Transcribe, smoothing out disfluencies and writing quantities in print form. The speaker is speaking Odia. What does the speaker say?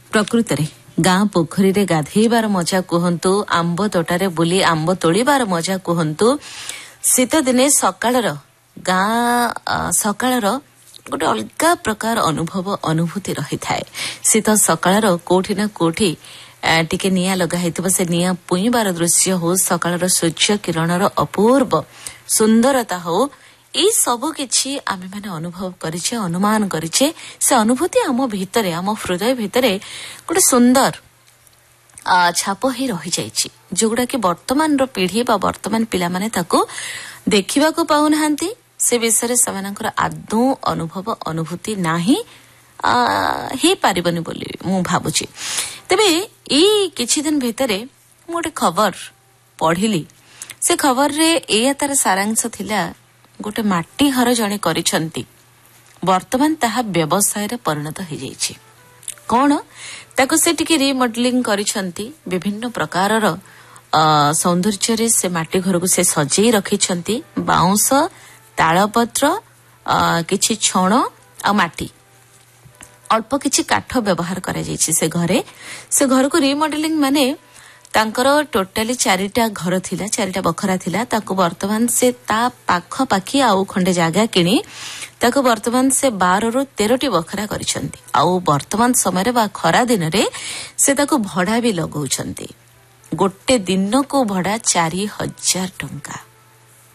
ପ୍ରକୃତରେ ଗାଁ ପୋଖରୀରେ ଗାଧେଇବାର ମଜା କୁହନ୍ତୁ, ଆମ୍ବ ତୋଟାରେ ବୁଲି ଆମ୍ବ ତୋଳିବାର ମଜା କୁହନ୍ତୁ, ଶୀତ ଦିନେ ସକାଳର ଗୋଟେ ଅଲଗା ପ୍ରକାର ଅନୁଭୂତି ରହିଥାଏ। ଶୀତ ସକାଳର କୋଉଠି ନା କୋଉଠି ଟିକେ ନିଆଁ ଲଗା ହେଇଥିବ, ସେ ନିଆଁ ପୁଇଁବାର ଦୃଶ୍ୟ ହଉ, ସକାଳର ସୂର୍ଯ୍ୟ କିରଣର ଅପୂର୍ବ ସୁନ୍ଦରତା ହଉ, ଏଇ ସବୁ କିଛି ଆମେମାନେ ଅନୁଭବ କରିଛେ, ଅନୁମାନ କରିଛେ। ସେ ଅନୁଭୂତି ଆମ ଭିତରେ, ଆମ ହୃଦୟ ଭିତରେ ଗୋଟେ ସୁନ୍ଦର ଛାପ ହେଇ ରହିଯାଇଛି, ଯୋଉଗୁଡା କି ବର୍ତ୍ତମାନର ପିଢି ବା ବର୍ତ୍ତମାନ ପିଲାମାନେ ତାକୁ ଦେଖିବାକୁ ପାଉନାହାନ୍ତି। ସେ ବିଷୟରେ ସେମାନଙ୍କର ଆଦୌ ଅନୁଭୂତି ନାହିଁ, ହେଇପାରିବନି ବୋଲି ମୁଁ ଭାବୁଛି। ତେବେ ଏଇ କିଛି ଦିନ ଭିତରେ ମୁଁ ଗୋଟେ ଖବର ପଢିଲି। ସେ ଖବରରେ ଏଇଆ ତାର ସାରାଂଶ ଥିଲା, ଗୋଟେ ମାଟି ଘର ଜଣେ କରିଛନ୍ତି, ବର୍ତ୍ତମାନ ତାହା ବ୍ୟବସାୟରେ ପରିଣତ ହେଇଯାଇଛି। କଣ? ତାକୁ ସେ ଟିକେ ରିମଡେଲିଂ କରିଛନ୍ତି, ବିଭିନ୍ନ ପ୍ରକାରର ସୌନ୍ଦର୍ଯ୍ୟରେ ସେ ମାଟି ଘରକୁ ସେ ସଜେଇ ରଖିଛନ୍ତି। ବାଉଁଶ, ତାଳପତ୍ର, କିଛି ଛଣ ଆଉ ମାଟି, ଅଳ୍ପ କିଛି କାଠ ବ୍ୟବହାର କରାଯାଇଛି ସେ ଘରେ। ସେ ଘରକୁ ରିମଡେଲିଂ ମାନେ ତାଙ୍କର ଟୋଟାଲି 4ଟା ଘର ଥିଲା, 4ଟା ବଖରା ଥିଲା। ତାକୁ ବର୍ତ୍ତମାନ ସେ ତା ପାଖାପାଖି ଆଉ ଖଣ୍ଡେ ଜାଗା କିଣି ତାକୁ ବର୍ତ୍ତମାନ ସେ 12ରୁ 13ଟି ବଖରା କରିଛନ୍ତି। ଆଉ ବର୍ତ୍ତମାନ ସମୟରେ ବା ଖରା ଦିନରେ ସେ ତାକୁ ଭଡା ବି ଲଗାଉଛନ୍ତି। ଗୋଟେ ଦିନକୁ ଭଡା 4,000 ଟଙ୍କା।